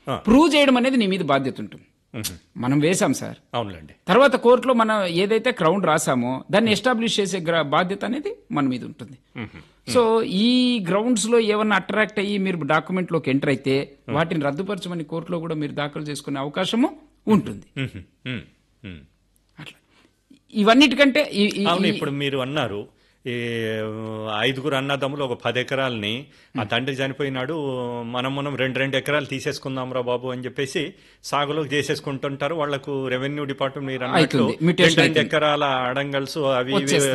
Prove చేయడం అనేది నీ మీద బాధ్యత ఉంటుంది. మనం వేశాం సార్, అవునులేండి. తర్వాత కోర్టులో మనం ఏదైతే క్రౌన్ రాసామో దాన్ని ఎస్టాబ్లిష్ చేసే బాధ్యత అనేది మన మీద ఉంటుంది. సో ఈ గ్రౌండ్స్ లో ఏమన్నా అట్రాక్ట్ అయ్యి మీరు డాక్యుమెంట్ లోకి ఎంటర్ అయితే వాటిని రద్దుపరచమని కోర్టులో కూడా మీరు దాఖలు చేసుకునే అవకాశము ఉంటుంది. అట్లా ఇవన్నిటికంటే ఇప్పుడు మీరు అన్నారు ఈ 5 అన్నదమ్ములు ఒక 10 ఎకరాలని ఆ తండ్రి చనిపోయినాడు, మనం 2 ఎకరాలు తీసేసుకుందాం రా బాబు అని చెప్పేసి సాగులోకి చేసేసుకుంటుంటారు. వాళ్లకు రెవెన్యూ డిపార్ట్మెంట్ మీరు అన్నట్లు 2 ఎకరాల అడంగల్స్ అవి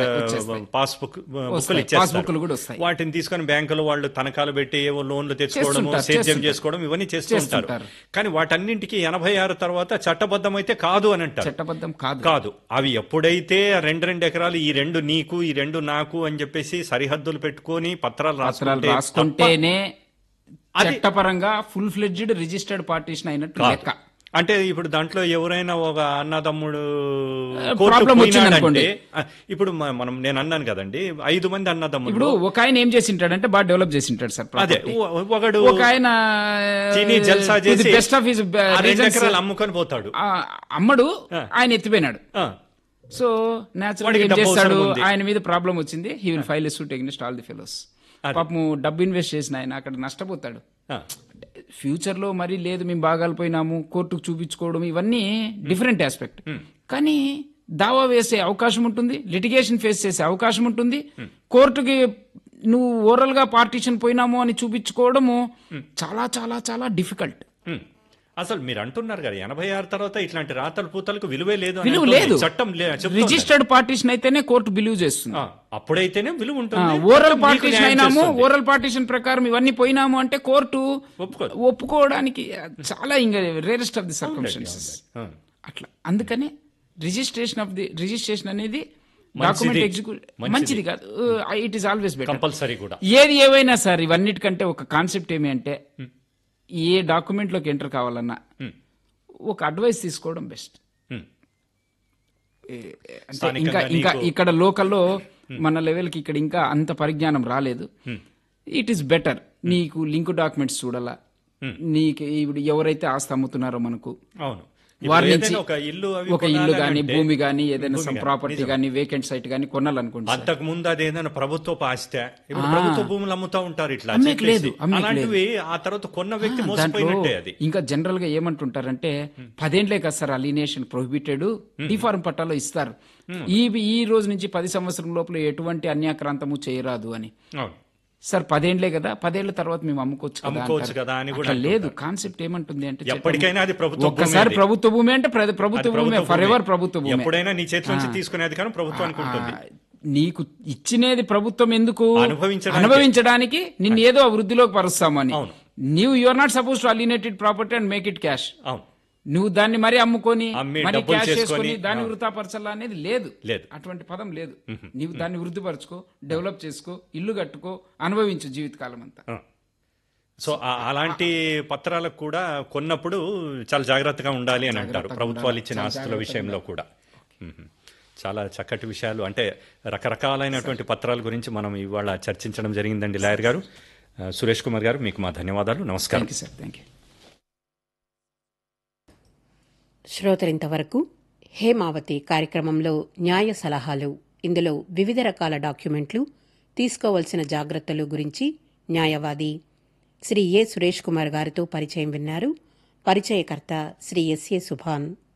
బుక్లు ఇచ్చేస్తారు. వాటిని తీసుకొని బ్యాంకులో వాళ్ళు తనఖాలు పెట్టి ఏవో లోన్లు తెచ్చుకోవడం, సేద్యం చేసుకోవడం ఇవన్నీ చేస్తూ ఉంటారు. కానీ వాటన్నింటికి 86 తర్వాత చట్టబద్ధం అయితే కాదు అని అంటారు. చట్టబద్ధం కాదు. అవి ఎప్పుడైతే 2 ఎకరాలు ఈ 2 నీకు ఈ 2 నాకు అని చెప్పేసి సరిహద్దులు పెట్టుకొని పత్రాలు రాసుకుంటేనే చట్టపరంగా ఫుల్ ఫ్లెడ్జ్డ్ రిజిస్టర్డ్ పార్టీషన్ అయినట్టు లెక్క. అంటే ఇప్పుడు దాంట్లో ఎవరైనా ఒక అన్నదమ్ముడు ప్రాబ్లం వచ్చిందనుకోండి, ఇప్పుడు నేను అన్నాను కదండి 5 మంది అన్నదమ్ముడు, ఇప్పుడు ఒక ఆయన ఏం చేసి ఉంటాడంటే బాగా డెవలప్ చేసి ఉంటాడు సార్. అదే ఒకడు ఒక ఆయన జల్సా చేసి బెస్ట్ ఆఫ్ హిస్ 2 ఎకరాలు అమ్ముకొని పోతాడు, అమ్మడు ఆయన ఎత్తిపోయినాడు. సో న్యాచురల్ ఏం చేస్తాడు, ఆయన మీద ప్రాబ్లం వచ్చింది, he will file a suit against all the fellows. పాపము డబ్బు ఇన్వెస్ట్ చేసిన ఆయన అక్కడ నష్టపోతాడు. ఫ్యూచర్ లో మరి లేదు మేము బాగాలు పోయినాము కోర్టుకు చూపించుకోవడం ఇవన్నీ డిఫరెంట్ ఆస్పెక్ట్. కానీ దావా వేసే అవకాశం ఉంటుంది, లిటిగేషన్ ఫేస్ చేసే అవకాశం ఉంటుంది. కోర్టుకి నువ్వు ఓవరాల్ గా పార్టీషన్ పోయినాము అని చూపించుకోవడము చాలా చాలా చాలా డిఫికల్ట్. అసలు మీరు అంటున్నారు కదా 86 తర్వాత ఇట్లాంటి రాతల పూతలకు విలువ లేదు, చట్టం రిజిస్టర్డ్ పార్టీషన్ అయితేనే కోర్టు బిలీవ్ చేస్తుంది, అప్పుడైతేనే విలువ ఉంటుంది. ఓరల్ పార్టీషన్ అయినాము, ఓరల్ పార్టీషన్ ప్రకారం ఇవన్నీ పోయినాము అంటే కోర్టు ఒప్పుకోవడానికి చాలా ఇంకా రేరెస్ట్ ఆఫ్ ది సర్కమ్స్టాన్సెస్ అట్లా. అందుకనే రిజిస్ట్రేషన్ అనేది డాక్యుమెంట్ ఎగ్జిక్యూట్ మంచిది కాదు, it is always better, compulsory కూడా. ఏది ఏవైనా సార్ ఇవన్నిటికంటే ఒక కాన్సెప్ట్ ఏమి అంటే ఏ డాక్యుమెంట్లోకి ఎంటర్ కావాలన్నా ఒక అడ్వైస్ తీసుకోవడం బెస్ట్. అంటే ఇంకా ఇక్కడ లోకల్లో మన లెవెల్కి ఇక్కడ ఇంకా అంత పరిజ్ఞానం రాలేదు. ఇట్ ఈస్ బెటర్ నీకు లింక్ డాక్యుమెంట్స్ చూడాలా, నీకు ఇప్పుడు ఎవరైతే ఆస్తి అమ్ముతున్నారో మనకు వారి నుంచి ఒక ఇల్లు గానీ భూమి గానీ ఏదైనా సమ్ ప్రాపర్టీ గానీ వేకెంట్ సైట్ గానీ కొనాలనుకోండి. అంతకు ముందు అదేదైనా ప్రభుత్వపు ఆస్తి, ఇప్పుడు ప్రభుత్వ భూములు అమ్ముతా ఉంటారు ఇట్లా అలాంటివి. ఆ తర్వాత కొన్న వ్యక్తి మోసపోయినట్టే. అది ఇంకా జనరల్ గా ఏమంటుంటారంటే 10 ఏళ్లే కదా సార్ అలీనేషన్ ప్రొహిబిటెడ్, డిఫార్మ్ పట్టాలో ఇస్తారు, ఈ రోజు నుంచి 10 సంవత్సరం లోపల ఎటువంటి అన్యాక్రాంతము చేయరాదు అని. సార్ 10 ఏళ్లే కదా, 10 ఏళ్ల తర్వాత మేము అమ్ముకోవచ్చు కదా అని కూడా లేదు. కాన్సెప్ట్ ఏమంటుంది అంటే ఎప్పటికైనా అది ఒక్కసారి ప్రభుత్వ భూమి అంటే ప్రభుత్వ భూమి ఫర్ ఎవర్ ప్రభుత్వ భూమి, ఎప్పుడైనా నీ చేతి నుంచి తీసుకునేది కానీ ప్రభుత్వానికి ఉంటుంది. నీకు ఇచ్చినది ప్రభుత్వం ఎందుకు అనుభవించడానికి, నిన్ను ఏదో వృద్ధిలోకి పరుస్తామని. నీవు you are not suppose to అలినేటెడ్ property and make it cash. నువ్వు దాన్ని మరీ అమ్ముకొని మనీ క్యాష్ చేసుకొని దాన్ని వృధాపరచాలా అనేది లేదు, అటువంటి పదం లేదు. నీవు దాన్ని వృద్ధిపరచుకో, డెవలప్ చేసుకో, ఇల్లు కట్టుకో, అనుభవించు జీవితకాలం అంతా. సో అలాంటి పత్రాలకు కూడా కొన్నప్పుడు చాలా జాగ్రత్తగా ఉండాలి అని అంటారు ప్రభుత్వాలు ఇచ్చిన ఆస్తుల విషయంలో కూడా. చాలా చక్కటి విషయాలు, అంటే రకరకాలైనటువంటి పత్రాల గురించి మనం ఇవాళ చర్చించడం జరిగిందండి. లాయర్ గారు సురేష్ కుమార్ గారు, మీకు మా ధన్యవాదాలు. నమస్కారం. Thank you. శ్రోతలింతవరకు హేమావతి కార్యక్రమంలో న్యాయ సలహాలు, ఇందులో వివిధ రకాల డాక్యుమెంట్లు, తీసుకోవలసిన జాగ్రత్తలు గురించి న్యాయవాది శ్రీ ఏ సురేష్ కుమార్ గారితో పరిచయం విన్నారు. పరిచయకర్త శ్రీ ఎస్ఏ సుభాన్.